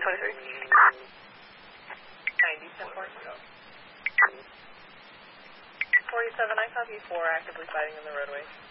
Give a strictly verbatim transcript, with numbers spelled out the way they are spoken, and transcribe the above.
twenty-three. ninety, ten four. forty-seven, I copy four, actively fighting in the roadway.